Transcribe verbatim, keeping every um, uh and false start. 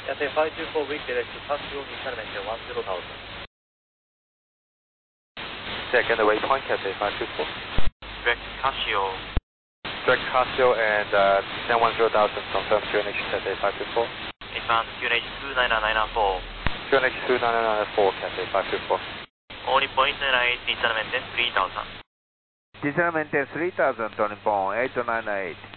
Cathay five two four, weak direct to Pascal, descent maintain one zero thousand. Second waypoint, Cathay five two four. Direct Casio. Direct Casio and uh, descend one zero thousand, confirm Q N H Cathay five two four. Expand Q N H two nine nine nine four. Q N H two nine nine nine four, Cathay five two four. Only point nine eight, descent maintain three thousand. Descent maintain three thousand, turning point eight nine eight.